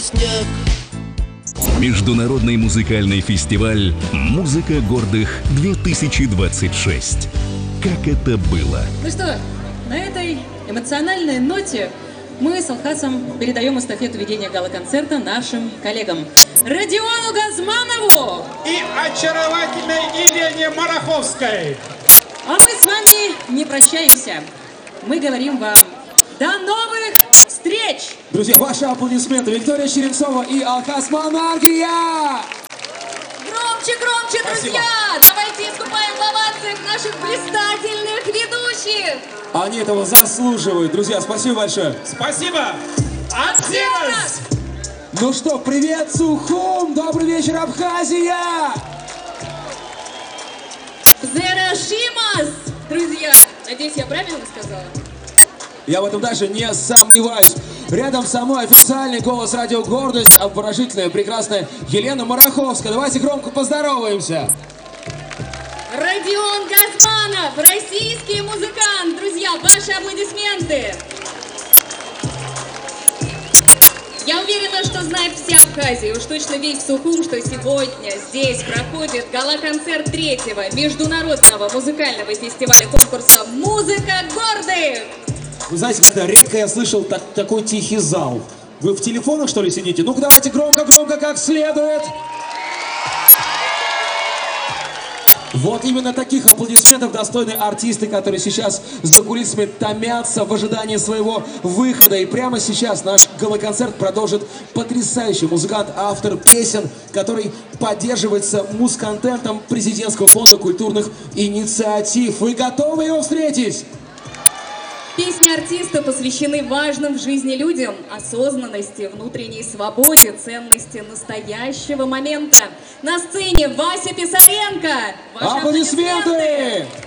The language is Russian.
снег. Международный музыкальный фестиваль «Музыка гордых-2026». Как это было? Ну что, на этой эмоциональной ноте мы с Алхасом передаем эстафету ведения гала-концерта нашим коллегам Родиону Газманову и очаровательной Елене Мараховской. А мы с вами не прощаемся. Мы говорим вам до новых встреч! Друзья, ваши аплодисменты. Виктория Черенцова и Алхас Монархия! Громче, громче, Спасибо. друзья! Давайте искупаем в овациях наших блистательных ведущих! Они этого заслуживают. Друзья, спасибо большое. Спасибо. Отзываюсь. Ну что, привет, Сухум! Добрый вечер, Абхазия! Зерашимас! Друзья, надеюсь, я правильно сказала? Я в этом даже не сомневаюсь. Рядом со мной официальный голос радио «Гордость», обворожительная, прекрасная Елена Мараховская. Давайте громко поздороваемся. Родион Газманов, российский музыкант. Друзья, ваши аплодисменты. Я уверена, что знает вся Абхазия, уж точно весь Сухум, что сегодня здесь проходит гала-концерт 3-го международного музыкального фестиваля конкурса «Музыка гордых». Вы знаете, как-то редко я слышал такой тихий зал. Вы в телефонах, что ли, сидите? Ну-ка, давайте громко-громко, как следует. Вот именно таких аплодисментов достойны артисты, которые сейчас за кулисами томятся в ожидании своего выхода. И прямо сейчас наш гала-концерт продолжит потрясающий музыкант, автор песен, который поддерживается музконтентом Президентского фонда культурных инициатив. Вы готовы его встретить? Песни артиста посвящены важным в жизни людям, осознанности, внутренней свободе, ценности настоящего момента. На сцене Вася Писаренко. Ваши Аплодисменты!